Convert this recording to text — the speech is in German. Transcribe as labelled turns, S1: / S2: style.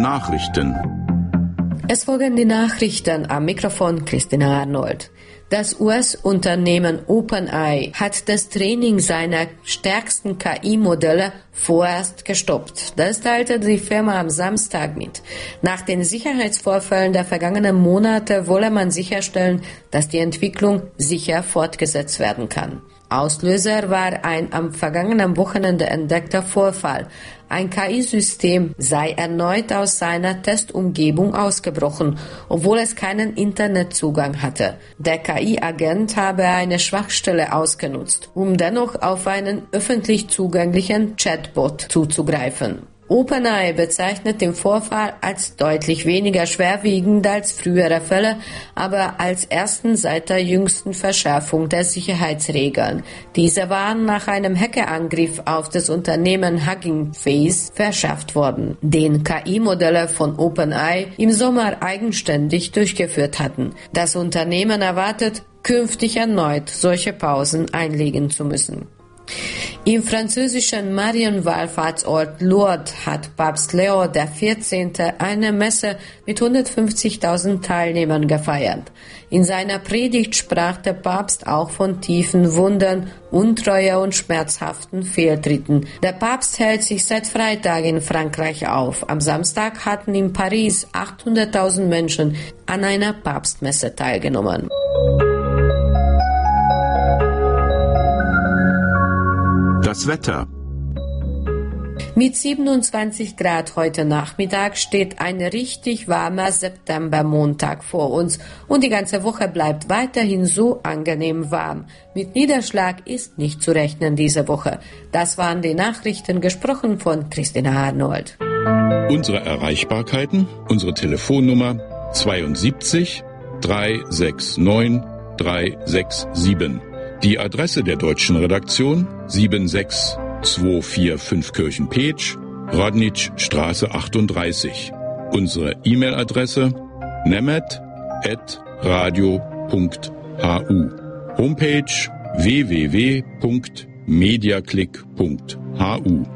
S1: Nachrichten.
S2: Es folgen die Nachrichten, am Mikrofon Christina Arnold. Das US-Unternehmen OpenAI hat das Training seiner stärksten KI-Modelle vorerst gestoppt. Das teilte die Firma am Samstag mit. Nach den Sicherheitsvorfällen der vergangenen Monate wolle man sicherstellen, dass die Entwicklung sicher fortgesetzt werden kann. Auslöser war ein am vergangenen Wochenende entdeckter Vorfall. Ein KI-System sei erneut aus seiner Testumgebung ausgebrochen, obwohl es keinen Internetzugang hatte. Der KI-Agent habe eine Schwachstelle ausgenutzt, um dennoch auf einen öffentlich zugänglichen Chatbot zuzugreifen. OpenAI bezeichnet den Vorfall als deutlich weniger schwerwiegend als frühere Fälle, aber als ersten seit der jüngsten Verschärfung der Sicherheitsregeln. Diese waren nach einem Hackerangriff auf das Unternehmen Hugging Face verschärft worden, den KI-Modelle von OpenAI im Sommer eigenständig durchgeführt hatten. Das Unternehmen erwartet, künftig erneut solche Pausen einlegen zu müssen. Im französischen Marienwallfahrtsort Lourdes hat Papst Leo XIV. Eine Messe mit 150.000 Teilnehmern gefeiert. In seiner Predigt sprach der Papst auch von tiefen Wunden, Untreue und schmerzhaften Fehltritten. Der Papst hält sich seit Freitag in Frankreich auf. Am Samstag hatten in Paris 800.000 Menschen an einer Papstmesse teilgenommen.
S1: Das Wetter.
S2: Mit 27 Grad heute Nachmittag steht ein richtig warmer Septembermontag vor uns und die ganze Woche bleibt weiterhin so angenehm warm. Mit Niederschlag ist nicht zu rechnen diese Woche. Das waren die Nachrichten, gesprochen von Christina Arnold.
S1: Unsere Erreichbarkeiten, unsere Telefonnummer 72 369 367. Die Adresse der deutschen Redaktion 76245 Kirchen-Peetsch, Rodnitschstraße 38. Unsere E-Mail-Adresse nemet@radio.hu. Homepage www.mediaclick.hu.